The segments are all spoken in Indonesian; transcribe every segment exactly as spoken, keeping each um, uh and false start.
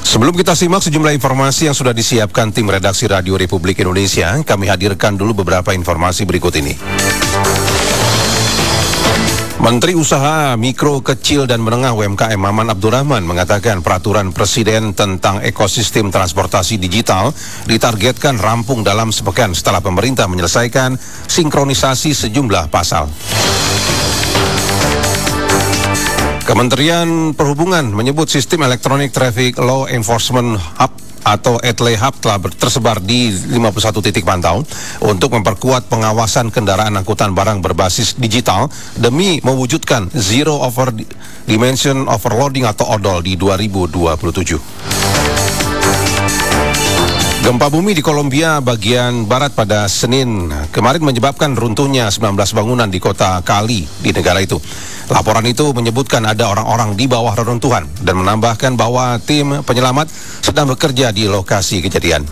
Sebelum kita simak sejumlah informasi yang sudah disiapkan tim redaksi Radio Republik Indonesia, kami hadirkan dulu beberapa informasi berikut ini. Menteri Usaha Mikro, Kecil, dan Menengah U M K M Maman Abdurrahman mengatakan peraturan Presiden tentang ekosistem transportasi digital ditargetkan rampung dalam sepekan setelah pemerintah menyelesaikan sinkronisasi sejumlah pasal. Kementerian Perhubungan menyebut sistem Electronic Traffic Law Enforcement Hub atau E T L E Hub telah tersebar di lima puluh satu titik pantau untuk memperkuat pengawasan kendaraan angkutan barang berbasis digital demi mewujudkan Zero Over Dimension Overloading atau O D O L di dua ribu dua puluh tujuh. Gempa bumi di Kolombia bagian barat pada Senin kemarin menyebabkan runtuhnya sembilan belas bangunan di kota Cali di negara itu. Laporan itu menyebutkan ada orang-orang di bawah reruntuhan dan menambahkan bahwa tim penyelamat sedang bekerja di lokasi kejadian.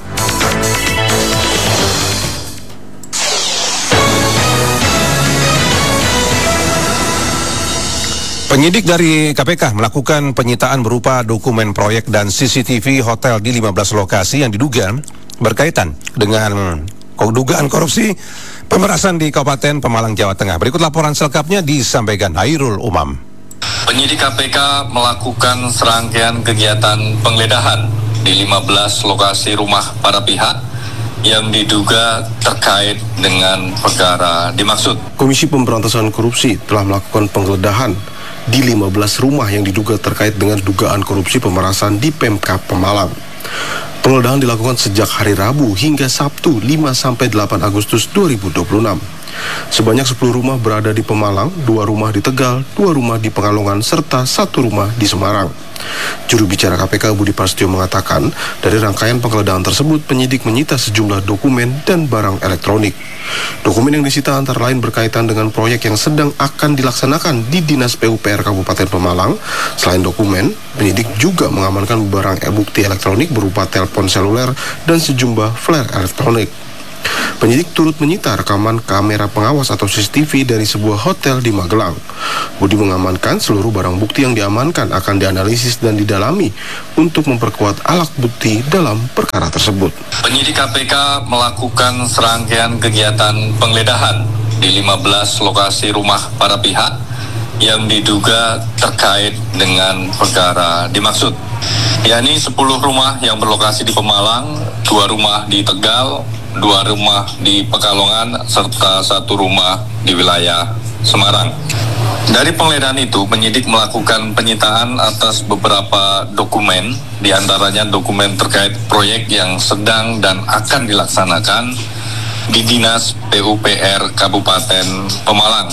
Penyidik dari K P K melakukan penyitaan berupa dokumen proyek dan C C T V hotel di lima belas lokasi yang diduga berkaitan dengan dugaan korupsi pemerasan di Kabupaten Pemalang, Jawa Tengah. Berikut laporan selengkapnya disampaikan Hairul Umam. Penyidik K P K melakukan serangkaian kegiatan penggeledahan di lima belas lokasi rumah para pihak yang diduga terkait dengan perkara dimaksud. Komisi Pemberantasan Korupsi telah melakukan penggeledahan di lima belas rumah yang diduga terkait dengan dugaan korupsi pemerasan di Pemkab Pemalang. Penggeledahan dilakukan sejak hari Rabu hingga Sabtu lima sampai delapan Agustus dua ribu dua puluh enam. Sebanyak sepuluh rumah berada di Pemalang, dua rumah di Tegal, dua rumah di Pekalongan, serta satu rumah di Semarang. Juru bicara K P K Budi Prasetyo mengatakan, dari rangkaian penggeledahan tersebut, penyidik menyita sejumlah dokumen dan barang elektronik. Dokumen yang disita antara lain berkaitan dengan proyek yang sedang akan dilaksanakan di Dinas P U P R Kabupaten Pemalang. Selain dokumen, penyidik juga mengamankan barang bukti elektronik berupa telepon seluler dan sejumlah flare elektronik. Penyidik turut menyita rekaman kamera pengawas atau C C T V dari sebuah hotel di Magelang. Budi mengamankan seluruh barang bukti yang diamankan akan dianalisis dan didalami untuk memperkuat alat bukti dalam perkara tersebut. Penyidik K P K melakukan serangkaian kegiatan penggeledahan di lima belas lokasi rumah para pihak yang diduga terkait dengan perkara dimaksud, yakni sepuluh rumah yang berlokasi di Pemalang, dua rumah di Tegal, dua rumah di Pekalongan, serta satu rumah di wilayah Semarang. Dari penggeledahan itu, penyidik melakukan penyitaan atas beberapa dokumen, diantaranya dokumen terkait proyek yang sedang dan akan dilaksanakan di Dinas P U P R Kabupaten Pemalang,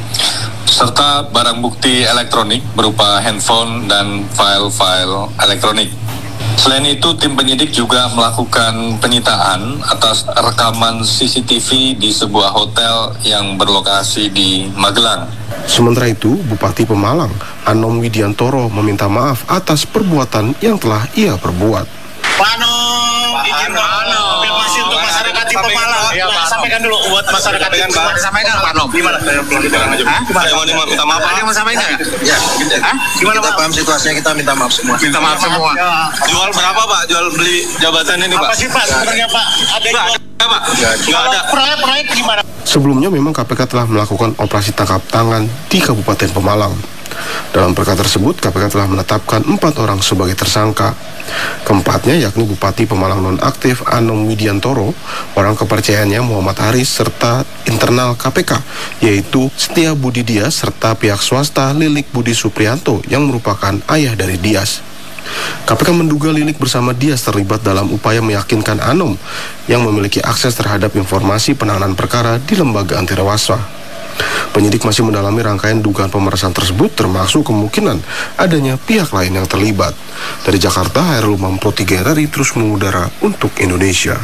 serta barang bukti elektronik berupa handphone dan file-file elektronik. Selain itu, tim penyidik juga melakukan penyitaan atas rekaman C C T V di sebuah hotel yang berlokasi di Magelang. Sementara itu, Bupati Pemalang, Anom Widiantoro, meminta maaf atas perbuatan yang telah ia perbuat. Pak Anom, izin konfirmasi untuk masyarakat di Pemalang. Ya, Pak, sampaikan dulu buat masyarakat di Pemalang. Sampaikan Pak Anom. Gimana? Gimana? Mau minta maaf? Ada yang mau sampaikan nggak? Ya. Hah? Gimana Pak? Kita paham situasinya, kita minta maaf semua. Minta maaf semua. Jual berapa Pak? Jual beli jabatan ini Pak? Apa sih Pak sebenarnya Pak? Ada yang Pak? Nggak ada. Proyek-proyek gimana? Sebelumnya memang K P K telah melakukan operasi tangkap tangan di Kabupaten Pemalang. Dalam perkara tersebut, K P K telah menetapkan empat orang sebagai tersangka. Keempatnya yakni Bupati Pemalang nonaktif Anom Widiantoro, orang kepercayaannya Muhammad Haris, serta internal K P K, yaitu Setia Budi Dias, serta pihak swasta Lilik Budi Suprianto yang merupakan ayah dari Dias. K P K menduga Lilik bersama Dias terlibat dalam upaya meyakinkan Anom yang memiliki akses terhadap informasi penanganan perkara di lembaga anti rewasa. Penyidik masih mendalami rangkaian dugaan pemerasan tersebut, termasuk kemungkinan adanya pihak lain yang terlibat. Dari Jakarta, Hairul Umam Pro tiga R I terus mengudara untuk Indonesia.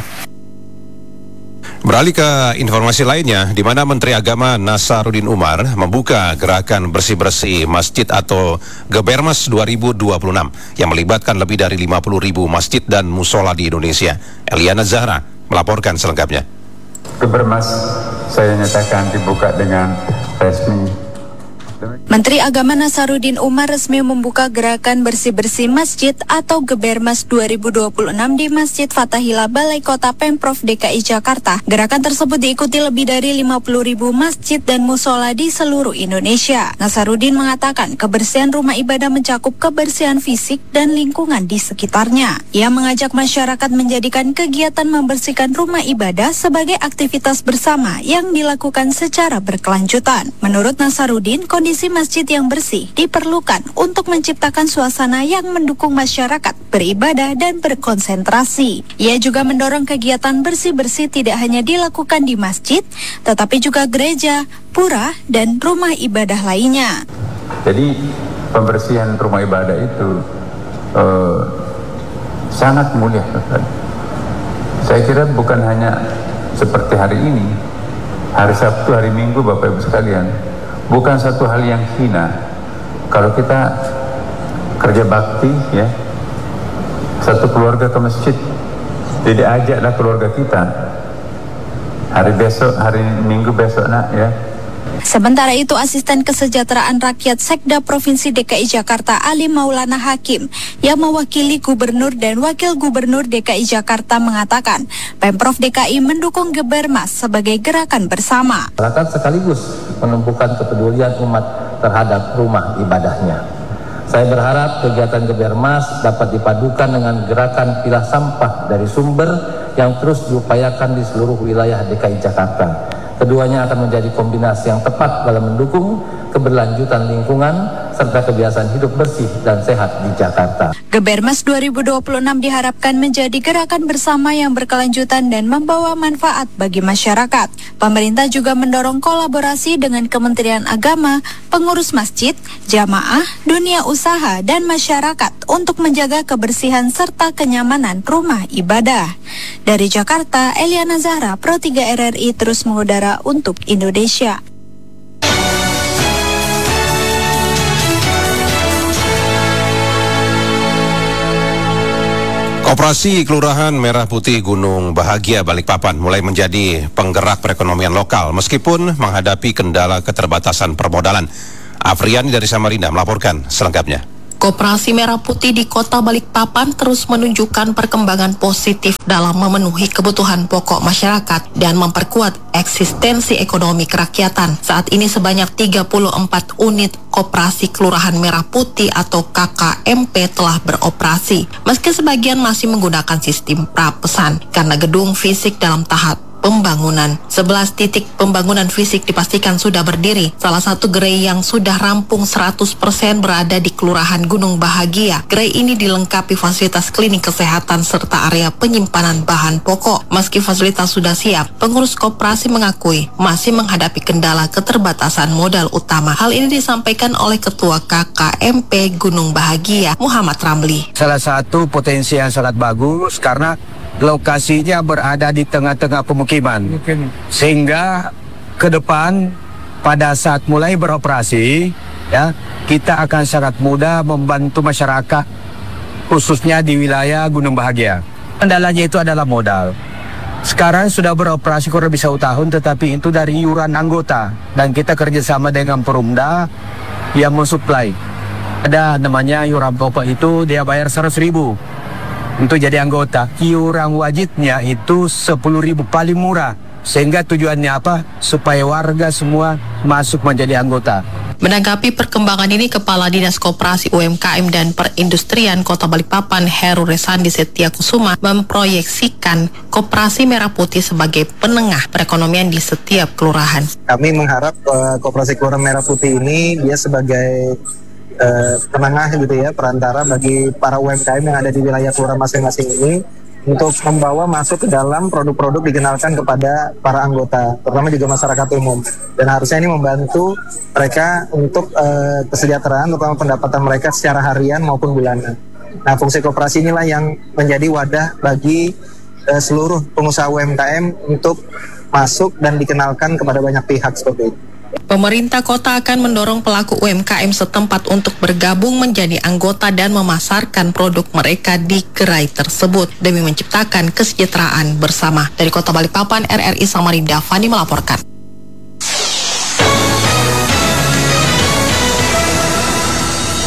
Beralih ke informasi lainnya, di mana Menteri Agama Nasaruddin Umar membuka gerakan bersih-bersih masjid atau Gebermas dua ribu dua puluh enam yang melibatkan lebih dari lima puluh ribu masjid dan musola di Indonesia. Eliana Zahra melaporkan selengkapnya. Gebermas saya nyatakan dibuka dengan resmi Menteri Agama Nasaruddin Umar resmi membuka gerakan bersih-bersih masjid atau Gebermas dua ribu dua puluh enam di Masjid Fathahillah Balai Kota Pemprov D K I Jakarta. Gerakan tersebut diikuti lebih dari lima puluh ribu masjid dan musola di seluruh Indonesia. Nasaruddin mengatakan kebersihan rumah ibadah mencakup kebersihan fisik dan lingkungan di sekitarnya. Ia mengajak masyarakat menjadikan kegiatan membersihkan rumah ibadah sebagai aktivitas bersama yang dilakukan secara berkelanjutan. Menurut Nasaruddin, kondisi masjid yang bersih diperlukan untuk menciptakan suasana yang mendukung masyarakat beribadah dan berkonsentrasi. Ia juga mendorong kegiatan bersih-bersih tidak hanya dilakukan di masjid, tetapi juga gereja, pura, dan rumah ibadah lainnya. Jadi pembersihan rumah ibadah itu uh, sangat mulia. Saya kira bukan hanya seperti hari ini, hari Sabtu, hari Minggu, Bapak Ibu sekalian, bukan satu hal yang hina kalau kita kerja bakti, ya, satu keluarga ke masjid, jadi ajaklah keluarga kita hari besok, hari Minggu besok, nak, ya. Sementara itu, Asisten Kesejahteraan Rakyat Sekda Provinsi D K I Jakarta Ali Maulana Hakim yang mewakili Gubernur dan Wakil Gubernur D K I Jakarta mengatakan Pemprov D K I mendukung Gebermas sebagai gerakan bersama. Masyarakat sekaligus menumbuhkan kepedulian umat terhadap rumah ibadahnya. Saya berharap kegiatan Gebermas dapat dipadukan dengan gerakan pilah sampah dari sumber yang terus diupayakan di seluruh wilayah D K I Jakarta. Keduanya akan menjadi kombinasi yang tepat dalam mendukung keberlanjutan lingkungan serta kebiasaan hidup bersih dan sehat di Jakarta. Gebermas dua ribu dua puluh enam diharapkan menjadi gerakan bersama yang berkelanjutan dan membawa manfaat bagi masyarakat. Pemerintah juga mendorong kolaborasi dengan Kementerian Agama, pengurus masjid, jamaah, dunia usaha, dan masyarakat untuk menjaga kebersihan serta kenyamanan rumah ibadah. Dari Jakarta, Eliana Zahra, Pro tiga R R I terus mengudara untuk Indonesia. Koperasi Kelurahan Merah Putih Gunung Bahagia Balikpapan mulai menjadi penggerak perekonomian lokal meskipun menghadapi kendala keterbatasan permodalan. Afriani dari Samarinda melaporkan selengkapnya. Koperasi Merah Putih di Kota Balikpapan terus menunjukkan perkembangan positif dalam memenuhi kebutuhan pokok masyarakat dan memperkuat eksistensi ekonomi kerakyatan. Saat ini sebanyak tiga puluh empat unit Koperasi Kelurahan Merah Putih atau K K M P telah beroperasi, meski sebagian masih menggunakan sistem prapesan karena gedung fisik dalam tahap pembangunan. sebelas titik pembangunan fisik dipastikan sudah berdiri. Salah satu gerai yang sudah rampung seratus persen berada di Kelurahan Gunung Bahagia. Gerai ini dilengkapi fasilitas klinik kesehatan serta area penyimpanan bahan pokok. Meski fasilitas sudah siap, pengurus koperasi mengakui masih menghadapi kendala keterbatasan modal utama. Hal ini disampaikan oleh Ketua K K M P Gunung Bahagia, Muhammad Ramli. Salah satu potensi yang sangat bagus karena lokasinya berada di tengah-tengah pemukiman, sehingga ke depan pada saat mulai beroperasi, ya, kita akan sangat mudah membantu masyarakat khususnya di wilayah Gunung Bahagia. Kendalanya itu adalah modal. Sekarang sudah beroperasi kurang lebih satu tahun, tetapi itu dari iuran anggota dan kita kerjasama dengan Perumda yang mensuplai. Ada namanya iuran pokok itu dia bayar seratus ribu. Untuk jadi anggota, iuran wajibnya itu sepuluh ribu paling murah. Sehingga tujuannya apa? Supaya warga semua masuk menjadi anggota. Menanggapi perkembangan ini, Kepala Dinas Koperasi U M K M dan Perindustrian Kota Balikpapan Heru Resandi Setiakusuma memproyeksikan Koperasi Merah Putih sebagai penengah perekonomian di setiap kelurahan. Kami mengharap uh, Koperasi Kelurahan Merah Putih ini dia sebagai Uh, penengah gitu ya, perantara bagi para U M K M yang ada di wilayah kelurahan masing-masing ini untuk membawa masuk ke dalam produk-produk dikenalkan kepada para anggota, terutama juga masyarakat umum. Dan harusnya ini membantu mereka untuk uh, kesejahteraan, terutama pendapatan mereka secara harian maupun bulanan. Nah, fungsi koperasi inilah yang menjadi wadah bagi uh, seluruh pengusaha U M K M untuk masuk dan dikenalkan kepada banyak pihak seperti itu. Pemerintah kota akan mendorong pelaku U M K M setempat untuk bergabung menjadi anggota dan memasarkan produk mereka di gerai tersebut demi menciptakan kesejahteraan bersama. Dari Kota Balikpapan, R R I Samarinda, Fani melaporkan.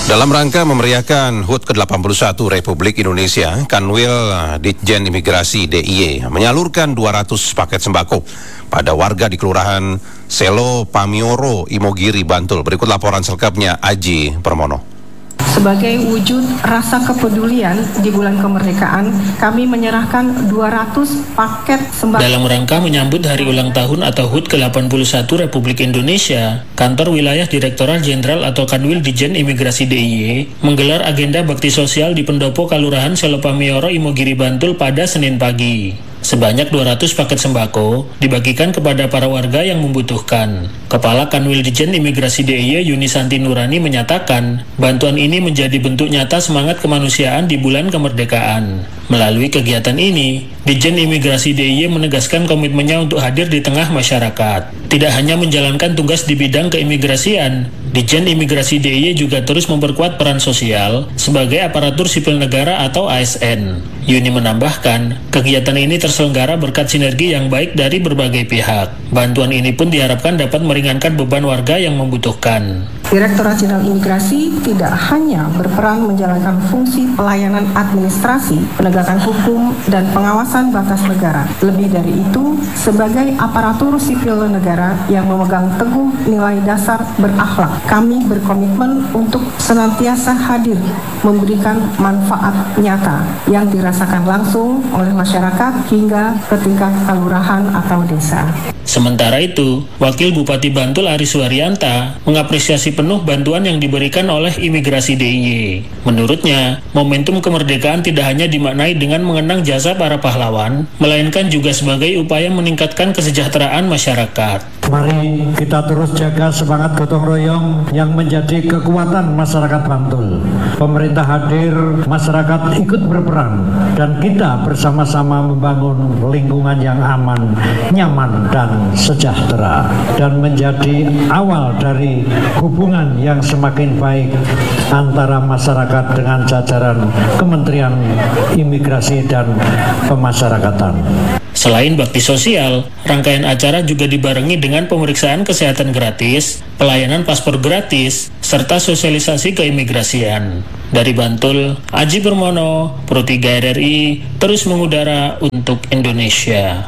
Dalam rangka memeriahkan H U T ke delapan puluh satu Republik Indonesia, Kanwil Ditjen Imigrasi D I Y menyalurkan dua ratus paket sembako pada warga di Kelurahan Selo Pamioro, Imogiri, Bantul. Berikut laporan selengkapnya Aji Permono. Sebagai wujud rasa kepedulian di bulan kemerdekaan, kami menyerahkan dua ratus paket sembako. Dalam rangka menyambut hari ulang tahun atau H U T ke delapan puluh satu Republik Indonesia, Kantor Wilayah Direktorat Jenderal atau Kanwil Ditjen Imigrasi D I Y menggelar agenda bakti sosial di pendopo Kelurahan Selo Pamioro, Imogiri, Bantul pada Senin pagi. Sebanyak dua ratus paket sembako dibagikan kepada para warga yang membutuhkan. Kepala Kanwil Ditjen Imigrasi D I Y Yunisanti Nurani menyatakan, bantuan ini menjadi bentuk nyata semangat kemanusiaan di bulan kemerdekaan. Melalui kegiatan ini, Ditjen Imigrasi D I Y menegaskan komitmennya untuk hadir di tengah masyarakat. Tidak hanya menjalankan tugas di bidang keimigrasian, Ditjen Imigrasi D I Y juga terus memperkuat peran sosial sebagai aparatur sipil negara atau A S N. Yuni menambahkan, kegiatan ini terselenggara berkat sinergi yang baik dari berbagai pihak. Bantuan ini pun diharapkan dapat meringankan beban warga yang membutuhkan. Direktorat Jenderal Imigrasi tidak hanya berperan menjalankan fungsi pelayanan administrasi, penegakan hukum, dan pengawasan batas negara. Lebih dari itu, sebagai aparatur sipil negara yang memegang teguh nilai dasar berakhlak, kami berkomitmen untuk senantiasa hadir memberikan manfaat nyata yang dirasakan langsung oleh masyarakat hingga ke tingkat kelurahan atau desa. Sementara itu, Wakil Bupati Bantul Aris Suharyanta mengapresiasi penuh bantuan yang diberikan oleh Imigrasi D I Y. Menurutnya, momentum kemerdekaan tidak hanya dimaknai dengan mengenang jasa para pahlawan, melainkan juga sebagai upaya meningkatkan kesejahteraan masyarakat. Mari kita terus jaga semangat gotong royong yang menjadi kekuatan masyarakat Bantul. Pemerintah hadir, masyarakat ikut berperan, dan kita bersama-sama membangun lingkungan yang aman, nyaman, dan sejahtera, dan menjadi awal dari hubungan yang semakin baik antara masyarakat dengan jajaran Kementerian Imigrasi dan Pemasyarakatan. Selain bakti sosial, rangkaian acara juga dibarengi dengan pemeriksaan kesehatan gratis, pelayanan paspor gratis, serta sosialisasi keimigrasian. Dari Bantul, Aji Permono, Pro tiga R R I, terus mengudara untuk Indonesia.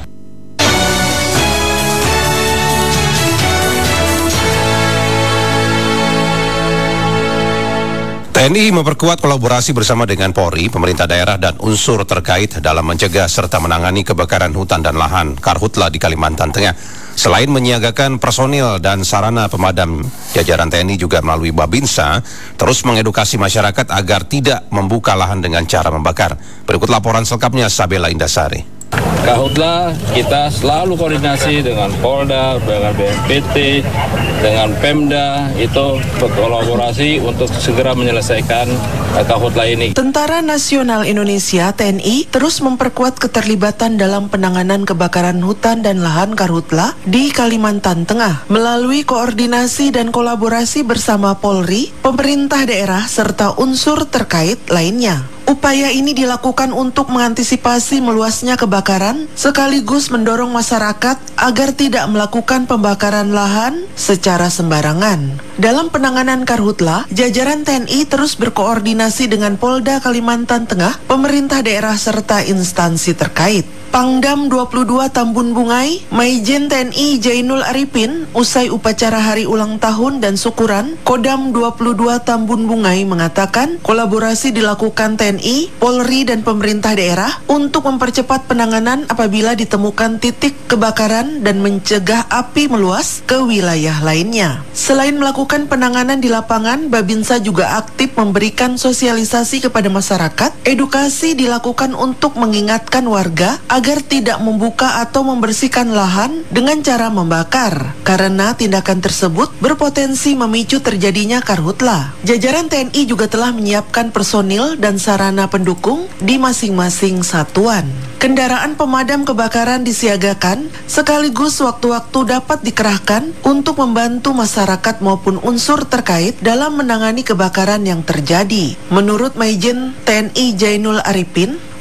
T N I memperkuat kolaborasi bersama dengan Polri, pemerintah daerah, dan unsur terkait dalam mencegah serta menangani kebakaran hutan dan lahan Karhutla di Kalimantan Tengah. Selain menyiagakan personil dan sarana pemadam, jajaran T N I juga melalui Babinsa terus mengedukasi masyarakat agar tidak membuka lahan dengan cara membakar. Berikut laporan selengkapnya Sabela Indasari. Karhutla kita selalu koordinasi dengan Polda, dengan B N P T, dengan Pemda, itu berkolaborasi untuk segera menyelesaikan Karhutla ini. Tentara Nasional Indonesia T N I terus memperkuat keterlibatan dalam penanganan kebakaran hutan dan lahan Karhutla di Kalimantan Tengah melalui koordinasi dan kolaborasi bersama Polri, pemerintah daerah, serta unsur terkait lainnya. Upaya ini dilakukan untuk mengantisipasi meluasnya kebakaran sekaligus mendorong masyarakat agar tidak melakukan pembakaran lahan secara sembarangan. Dalam penanganan Karhutla, jajaran T N I terus berkoordinasi dengan Polda Kalimantan Tengah, pemerintah daerah serta instansi terkait. Pangdam dua puluh dua Tambun Bungai, Maijen T N I Jainul Arifin, usai upacara hari ulang tahun dan syukuran, Kodam dua puluh dua Tambun Bungai mengatakan kolaborasi dilakukan T N I, Polri, dan pemerintah daerah untuk mempercepat penanganan apabila ditemukan titik kebakaran dan mencegah api meluas ke wilayah lainnya. Selain melakukan penanganan di lapangan, Babinsa juga aktif memberikan sosialisasi kepada masyarakat. Edukasi dilakukan untuk mengingatkan warga agar tidak membuka atau membersihkan lahan dengan cara membakar, karena tindakan tersebut berpotensi memicu terjadinya Karhutla. Jajaran T N I juga telah menyiapkan personil dan sarana pendukung di masing-masing satuan. Kendaraan pemadam kebakaran disiagakan, sekaligus waktu-waktu dapat dikerahkan untuk membantu masyarakat maupun unsur terkait dalam menangani kebakaran yang terjadi. Menurut Maijen T N I Jainul Arifin,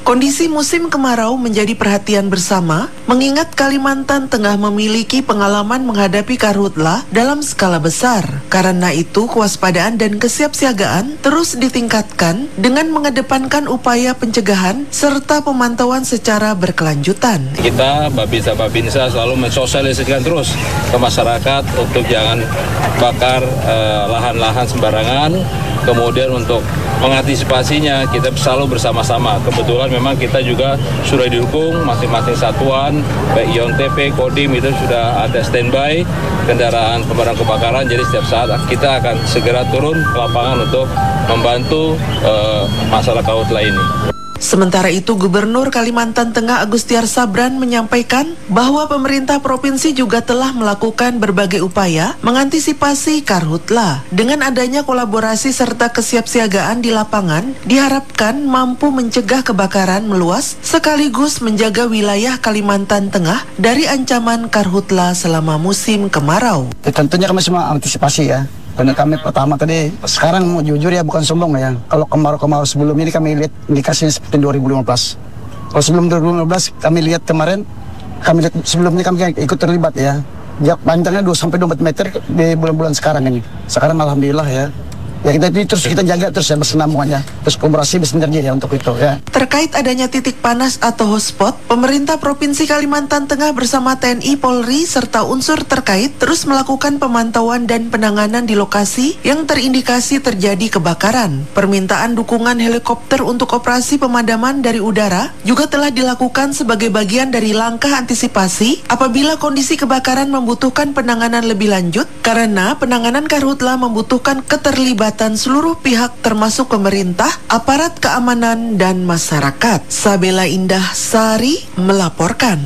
Kondisi musim kemarau menjadi perhatian bersama, mengingat Kalimantan Tengah memiliki pengalaman menghadapi karhutla dalam skala besar. Karena itu, kewaspadaan dan kesiapsiagaan terus ditingkatkan dengan mengedepankan upaya pencegahan serta pemantauan secara berkelanjutan. Kita, Babinsa Babinsa selalu mensosialisasikan terus ke masyarakat untuk jangan bakar eh, lahan-lahan sembarangan. Kemudian untuk mengantisipasinya kita selalu bersama-sama. Kebetulan memang kita juga sudah didukung masing-masing satuan, baik I O N T P, Kodim itu sudah ada standby kendaraan pemadam kebakaran. Jadi setiap saat kita akan segera turun ke lapangan untuk membantu uh, masalah karhutla ini. Sementara itu, Gubernur Kalimantan Tengah Agustiar Sabran menyampaikan bahwa pemerintah provinsi juga telah melakukan berbagai upaya mengantisipasi karhutla. Dengan adanya kolaborasi serta kesiapsiagaan di lapangan, diharapkan mampu mencegah kebakaran meluas sekaligus menjaga wilayah Kalimantan Tengah dari ancaman karhutla selama musim kemarau. Tentunya kami semua antisipasi ya. Karena kami pertama tadi, sekarang jujur ya bukan sombong ya. Kalau kemarau-kemarau sebelum ini kami lihat indikasinya seperti dua ribu lima belas. Kalau sebelum dua ribu lima belas kami lihat kemarin, kami lihat sebelumnya kami ikut terlibat ya. Jarak panjangnya dua sampai dua meter di bulan-bulan sekarang ini. Sekarang alhamdulillah ya. Ya kita terus kita jaga terus ya bersenambungannya. Terus kolaborasi bisa terjadi ya untuk itu ya. Terkait adanya titik panas atau hotspot, pemerintah Provinsi Kalimantan Tengah bersama T N I, Polri serta unsur terkait terus melakukan pemantauan dan penanganan di lokasi yang terindikasi terjadi kebakaran. Permintaan dukungan helikopter untuk operasi pemadaman dari udara juga telah dilakukan sebagai bagian dari langkah antisipasi apabila kondisi kebakaran membutuhkan penanganan lebih lanjut, karena penanganan karhutla membutuhkan keterlibatan seluruh pihak termasuk pemerintah, aparat keamanan, dan masyarakat. Sabela Indah Sari melaporkan.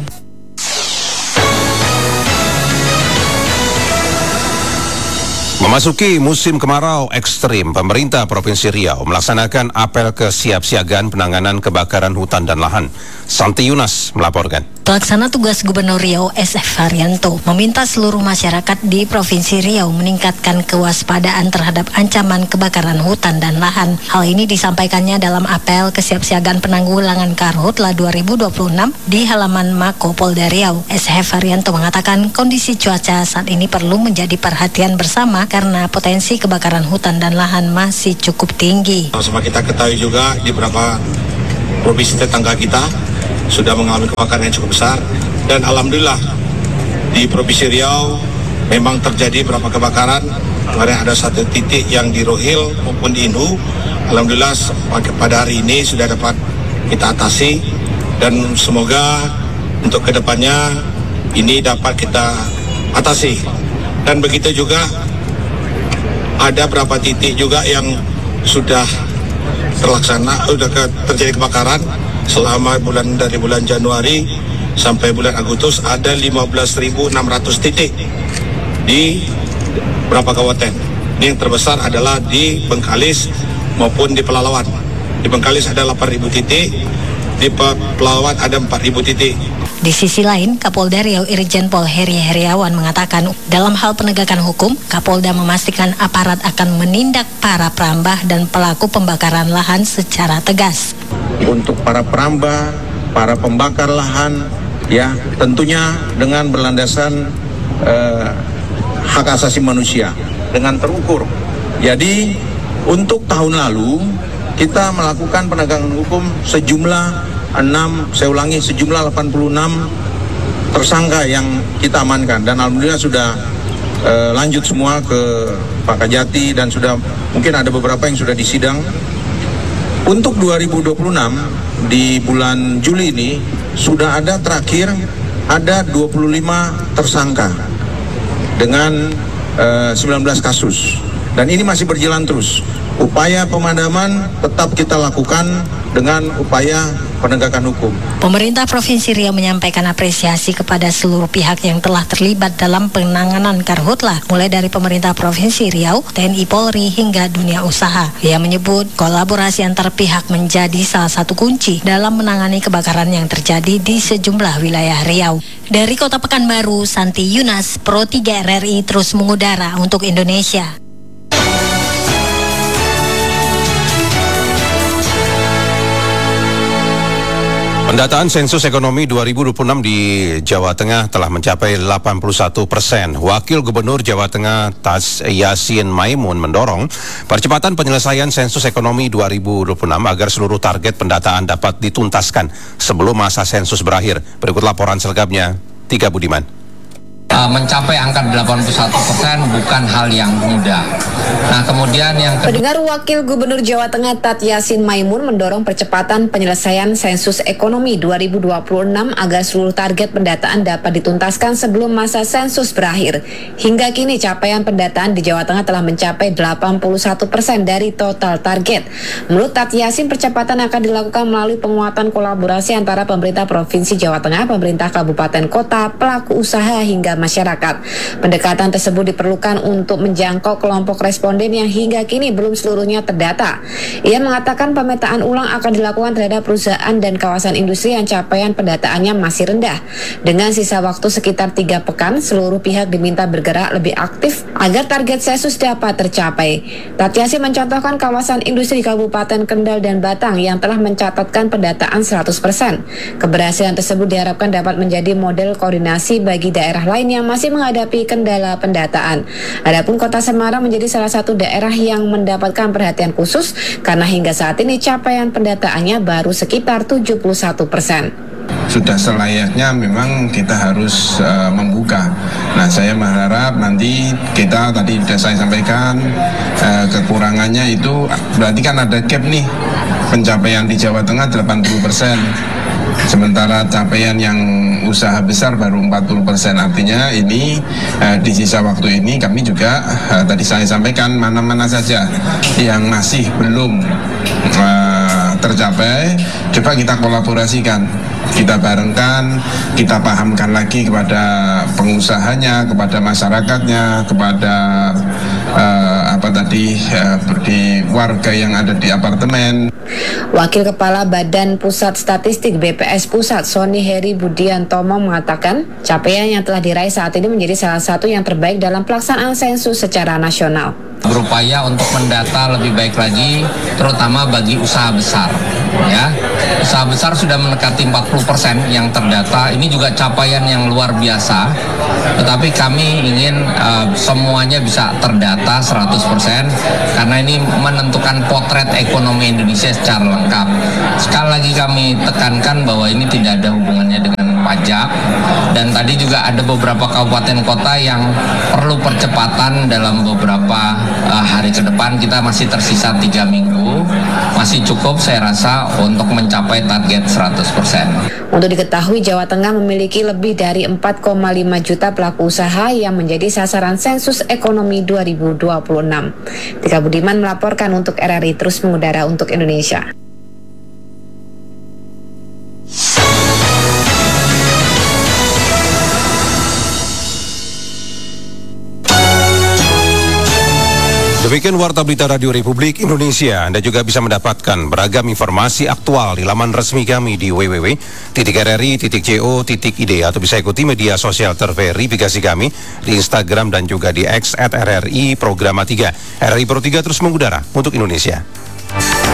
Memasuki musim kemarau ekstrim, pemerintah Provinsi Riau melaksanakan apel kesiapsiagaan penanganan kebakaran hutan dan lahan. Santi Yunas melaporkan. Pelaksana tugas Gubernur Riau S F Haryanto meminta seluruh masyarakat di Provinsi Riau meningkatkan kewaspadaan terhadap ancaman kebakaran hutan dan lahan. Hal ini disampaikannya dalam apel kesiapsiagaan penanggulangan karhutla dua ribu dua puluh enam di halaman Mako Polda Riau. S F Haryanto mengatakan kondisi cuaca saat ini perlu menjadi perhatian bersama karena potensi kebakaran hutan dan lahan masih cukup tinggi. Sama kita ketahui juga di beberapa provinsi tetangga kita sudah mengalami kebakaran yang cukup besar, dan alhamdulillah di Provinsi Riau memang terjadi beberapa kebakaran. Kemarin ada satu titik yang di Rohil maupun di Inhu. Alhamdulillah pada hari ini sudah dapat kita atasi, dan semoga untuk kedepannya ini dapat kita atasi. Dan begitu juga ada beberapa titik juga yang sudah terlaksana, sudah ke, terjadi kebakaran selama bulan dari bulan Januari sampai bulan Agustus. Ada lima belas ribu enam ratus titik di beberapa kabupaten. Ini yang terbesar adalah di Bengkalis maupun di Pelalawan. Di Bengkalis ada delapan ribu titik, di Pelalawan ada empat ribu titik. Di sisi lain, Kapolda Riau Irjen Pol Heri Heriawan mengatakan dalam hal penegakan hukum, Kapolda memastikan aparat akan menindak para perambah dan pelaku pembakaran lahan secara tegas. Untuk para perambah, para pembakar lahan, ya tentunya dengan berlandasan eh, hak asasi manusia dengan terukur. Jadi untuk tahun lalu kita melakukan penegakan hukum sejumlah enam, saya ulangi sejumlah delapan puluh enam tersangka yang kita amankan, dan alhamdulillah sudah e, lanjut semua ke Pak Kajati dan sudah mungkin ada beberapa yang sudah disidang. Untuk dua ribu dua puluh enam di bulan Juli ini sudah ada terakhir ada dua puluh lima tersangka dengan e, sembilan belas kasus, dan ini masih berjalan terus. Upaya pemadaman tetap kita lakukan dengan upaya penegakan hukum. Pemerintah Provinsi Riau menyampaikan apresiasi kepada seluruh pihak yang telah terlibat dalam penanganan karhutla, mulai dari pemerintah Provinsi Riau, T N I Polri, hingga dunia usaha. Ia menyebut kolaborasi antar pihak menjadi salah satu kunci dalam menangani kebakaran yang terjadi di sejumlah wilayah Riau. Dari Kota Pekanbaru, Santi Yunas, Pro tiga R R I terus mengudara untuk Indonesia. Pendataan sensus ekonomi dua ribu dua puluh enam di Jawa Tengah telah mencapai delapan puluh satu persen. Wakil Gubernur Jawa Tengah Tas Yassin Maimun mendorong percepatan penyelesaian sensus ekonomi dua ribu dua puluh enam agar seluruh target pendataan dapat dituntaskan sebelum masa sensus berakhir. Berikut laporan selengkapnya, Tika Budiman. Uh, mencapai angka delapan puluh satu persen bukan hal yang mudah. Nah, kemudian yang kedua, Pendengar, Wakil Gubernur Jawa Tengah Tat Yassin Maimun mendorong percepatan penyelesaian sensus ekonomi dua ribu dua puluh enam agar seluruh target pendataan dapat dituntaskan sebelum masa sensus berakhir. Hingga kini capaian pendataan di Jawa Tengah telah mencapai delapan puluh satu persen dari total target. Menurut Tat Yassin, percepatan akan dilakukan melalui penguatan kolaborasi antara pemerintah Provinsi Jawa Tengah, pemerintah kabupaten kota, pelaku usaha hingga masyarakat. Pendekatan tersebut diperlukan untuk menjangkau kelompok responden yang hingga kini belum seluruhnya terdata. Ia mengatakan pemetaan ulang akan dilakukan terhadap perusahaan dan kawasan industri yang capaian pendataannya masih rendah. Dengan sisa waktu sekitar tiga pekan, seluruh pihak diminta bergerak lebih aktif agar target sensus dapat tercapai. Tat Yassin mencontohkan kawasan industri di Kabupaten Kendal dan Batang yang telah mencatatkan pendataan seratus persen. Keberhasilan tersebut diharapkan dapat menjadi model koordinasi bagi daerah lain yang masih menghadapi kendala pendataan. Adapun Kota Semarang menjadi salah satu daerah yang mendapatkan perhatian khusus karena hingga saat ini capaian pendataannya baru sekitar tujuh puluh satu persen. Sudah selayaknya memang kita harus uh, membuka. Nah, saya berharap nanti kita tadi sudah saya sampaikan uh, kekurangannya itu berarti kan ada gap nih, pencapaian di Jawa Tengah delapan puluh persen. Sementara capaian yang usaha besar baru empat puluh persen. Artinya ini eh, di sisa waktu ini kami juga eh, tadi saya sampaikan mana-mana saja yang masih belum eh, tercapai, coba kita kolaborasikan, kita barengkan, kita pahamkan lagi kepada pengusahanya, kepada masyarakatnya, kepada eh, apa tadi eh, di warga yang ada di apartemen. Wakil Kepala Badan Pusat Statistik B P S Pusat, Sony Heri Budiantomo, mengatakan capaian yang telah diraih saat ini menjadi salah satu yang terbaik dalam pelaksanaan sensus secara nasional. Berupaya untuk mendata lebih baik lagi, terutama bagi usaha besar. Ya, usaha besar sudah mendekati empat puluh persen yang terdata. Ini juga capaian yang luar biasa. Tetapi kami ingin uh, semuanya bisa terdata seratus persen karena ini menentukan potret ekonomi Indonesia secara lengkap. Sekali lagi kami tekankan bahwa ini tidak ada hubungannya dengan pajak, dan tadi juga ada beberapa kabupaten kota yang perlu percepatan dalam beberapa uh, hari ke depan. Kita masih tersisa tiga minggu, masih cukup saya rasa untuk mencapai target seratus persen. Untuk diketahui, Jawa Tengah memiliki lebih dari empat koma lima juta pelaku usaha yang menjadi sasaran sensus ekonomi dua ribu dua puluh enam. Tika Budiman melaporkan untuk R R I Terus Mengudara untuk Indonesia. Demikian Warta Berita Radio Republik Indonesia. Anda juga bisa mendapatkan beragam informasi aktual di laman resmi kami di w w w titik r r i titik co titik i d atau bisa ikuti media sosial terverifikasi kami di Instagram dan juga di X at R R I Programa tiga. R R I Pro tiga terus mengudara untuk Indonesia.